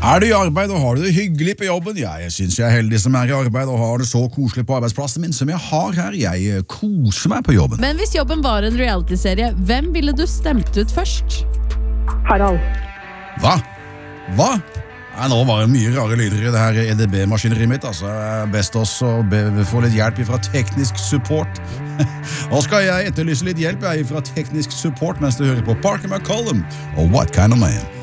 Er du i arbeid og har du det hyggelig på jobben? Ja, jeg synes jeg er heldig som er i arbeid og har det så koselig på arbeidsplassen min som jeg har her. Jeg koser meg på jobben. Men hvis jobben var en reality-serie, hvem ville du stemt ut først? Harald. Hva? Ja, nå var det mye rare lyder i det her EDB-maskineriet mitt, altså. Best også å få litt hjelp fra teknisk support. Og skal jeg etterlyse litt hjelp fra teknisk support mens du hører på Parker McCollum og What Kind of Man?